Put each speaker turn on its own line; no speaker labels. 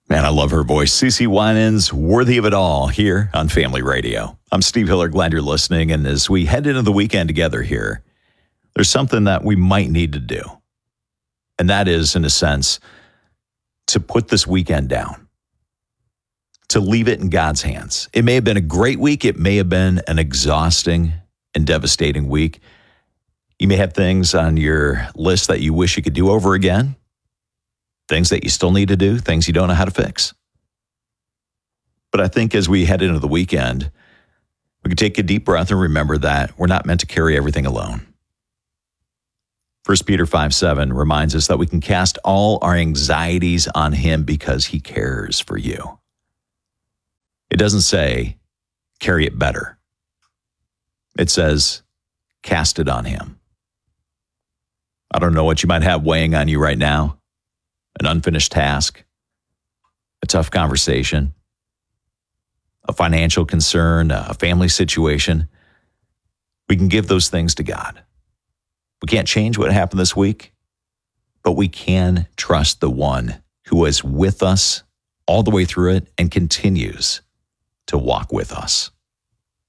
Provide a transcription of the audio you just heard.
Man, I love her voice. CeCe Winans, Worthy of It All, here on Family Radio. I'm Steve Hiller, glad you're listening. And as we head into the weekend together here, there's something that we might need to do. And that is, in a sense, to put this weekend down, to leave it in God's hands. It may have been a great week. It may have been an exhausting and devastating week. You may have things on your list that you wish you could do over again. Things that you still need to do, things you don't know how to fix. But I think as we head into the weekend, we can take a deep breath and remember that we're not meant to carry everything alone. 1 Peter 5:7 reminds us that we can cast all our anxieties on him because he cares for you. It doesn't say, carry it better. It says, cast it on him. I don't know what you might have weighing on you right now. An unfinished task, a tough conversation, a financial concern, a family situation. We can give those things to God. We can't change what happened this week, but we can trust the one who is with us all the way through it and continues to walk with us.